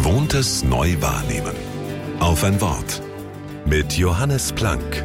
Gewohntes neu wahrnehmen. Auf ein Wort. Mit Johannes Planck.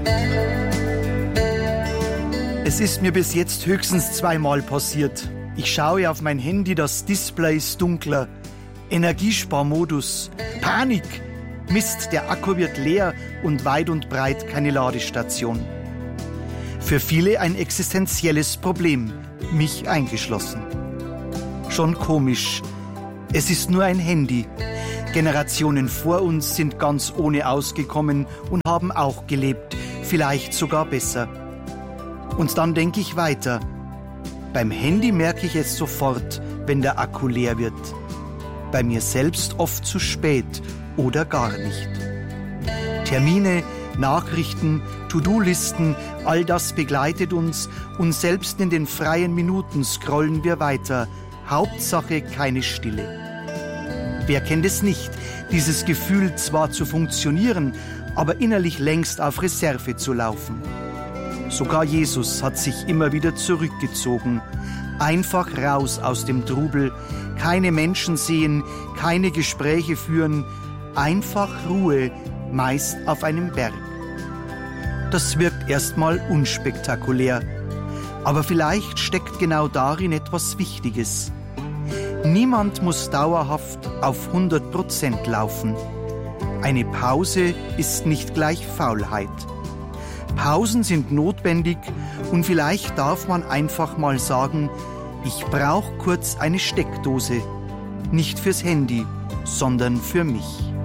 Es ist mir bis jetzt höchstens zweimal passiert. Ich schaue auf mein Handy, das Display ist dunkler. Energiesparmodus. Panik. Mist, der Akku wird leer und weit und breit keine Ladestation. Für viele ein existenzielles Problem, mich eingeschlossen. Schon komisch. Es ist nur ein Handy. Generationen vor uns sind ganz ohne ausgekommen und haben auch gelebt, vielleicht sogar besser. Und dann denke ich weiter. Beim Handy merke ich es sofort, wenn der Akku leer wird. Bei mir selbst oft zu spät oder gar nicht. Termine, Nachrichten, To-Do-Listen, all das begleitet uns und selbst in den freien Minuten scrollen wir weiter. Hauptsache keine Stille. Wer kennt es nicht, dieses Gefühl zwar zu funktionieren, aber innerlich längst auf Reserve zu laufen. Sogar Jesus hat sich immer wieder zurückgezogen. Einfach raus aus dem Trubel, keine Menschen sehen, keine Gespräche führen, einfach Ruhe, meist auf einem Berg. Das wirkt erstmal unspektakulär, aber vielleicht steckt genau darin etwas Wichtiges. Niemand muss dauerhaft auf 100% laufen. Eine Pause ist nicht gleich Faulheit. Pausen sind notwendig und vielleicht darf man einfach mal sagen, ich brauche kurz eine Steckdose. Nicht fürs Handy, sondern für mich.